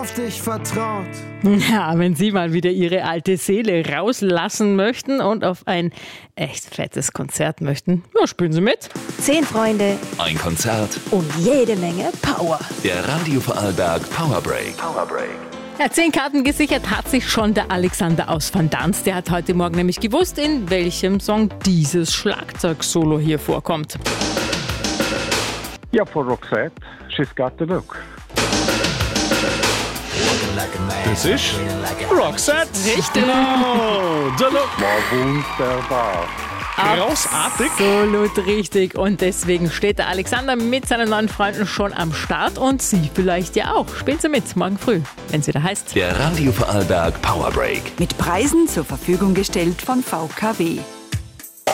auf dich vertraut. Ja, wenn Sie mal wieder Ihre alte Seele rauslassen möchten und auf ein echt fettes Konzert möchten, ja, spielen Sie mit. 10 Freunde Ein Konzert. und jede Menge Power. Der Radio Vorarlberg Powerbreak. Ja, 10 Karten gesichert hat sich schon der Alexander aus Van Dans. Der hat heute Morgen nämlich gewusst, in welchem Song dieses Schlagzeug-Solo hier vorkommt. Ja, von Roxette, She's Got the Look. Das ist Roxette. Richtig. Oh, der Look. War wunderbar. Großartig. Absolut richtig. Und deswegen steht der Alexander mit seinen neuen Freunden schon am Start und Sie vielleicht ja auch. Spielen Sie mit, morgen früh, wenn es wieder heißt. Der Radio Vorarlberg Powerbreak. Mit Preisen zur Verfügung gestellt von VKW.